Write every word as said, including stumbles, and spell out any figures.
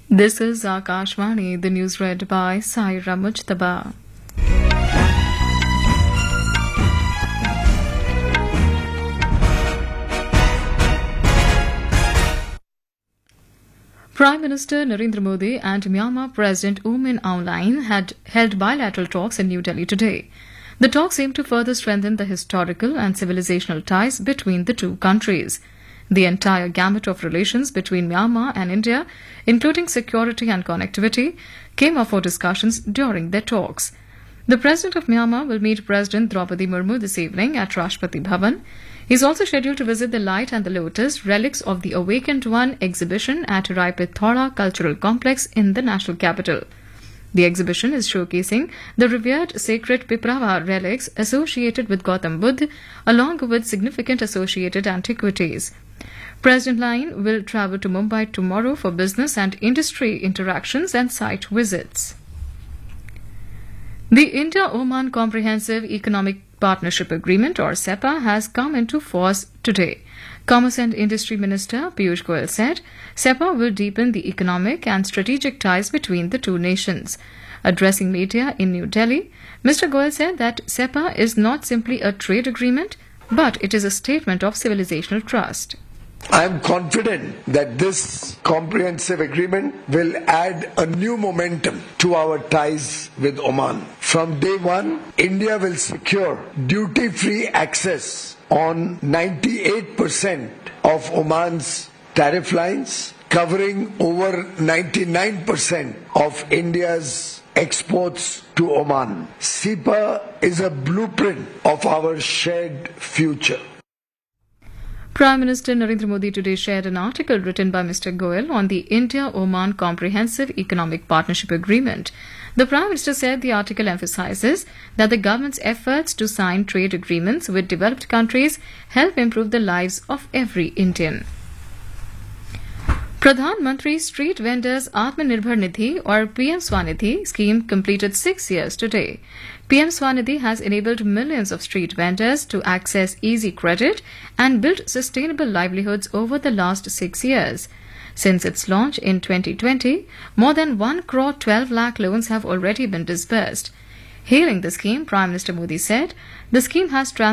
This is Akashvani, the news read by Saira Mujtaba. Prime Minister Narendra Modi and Myanmar President U Min Aung Hlaing had held bilateral talks in New Delhi today. The talks aim to further strengthen the historical and civilizational ties between the two countries. The entire gamut of relations between Myanmar and India, including security and connectivity, came up for discussions during their talks. The President of Myanmar will meet President Draupadi Murmu this evening at Rashtrapati Bhavan. He is also scheduled to visit the Light and the Lotus Relics of the Awakened One exhibition at Raipithoda Cultural Complex in the national capital. The exhibition is showcasing the revered sacred Piprava relics associated with Gautam Buddha, along with significant associated antiquities. President Hlaing will travel to Mumbai tomorrow for business and industry interactions and site visits. The India-Oman Comprehensive Economic Partnership Agreement, or SEPA, has come into force today. Commerce and Industry Minister Piyush Goyal said SEPA will deepen the economic and strategic ties between the two nations. Addressing media in New Delhi, Mister Goyal said that SEPA is not simply a trade agreement, but it is a statement of civilizational trust. I am confident that this comprehensive agreement will add a new momentum to our ties with Oman. From day one, India will secure duty-free access on ninety-eight percent of Oman's tariff lines, covering over ninety-nine percent of India's exports to Oman. SEPA is a blueprint of our shared future. Prime Minister Narendra Modi today shared an article written by Mister Goyal on the India-Oman Comprehensive Economic Partnership Agreement. The Prime Minister said the article emphasizes that the government's efforts to sign trade agreements with developed countries help improve the lives of every Indian. Pradhan Mantri Street Vendors Atmanirbhar Nidhi, or P M Swanidhi scheme completed six years today. P M Swanidhi has enabled millions of street vendors to access easy credit and build sustainable livelihoods over the last six years. Since its launch in twenty twenty, more than one crore twelve lakh loans have already been disbursed. Hailing the scheme, Prime Minister Modi said, the scheme has trans-